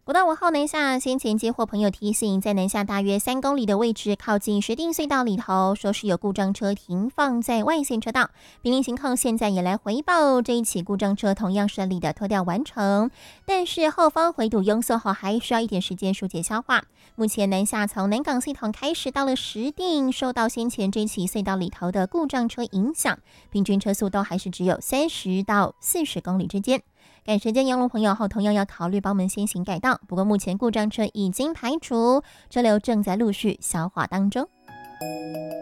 国道5号南下，先前接获朋友提醒，在南下大约3公里的位置，靠近石碇隧道里头，说是有故障车停放在外线车道。濒临情况现在也来回报，这一起故障车同样顺利的拖吊完成，但是后方回堵拥塞后还需要一点时间疏解消化。目前南下从南港系统开始到了石碇，受到先前这起隧道里头的故障车影响，平均车速都还是只有30到40公里之间。赶时间，阳龙朋友后同样要考虑帮我们先行改道，不过目前故障车已经排除，车流正在陆续消化当中。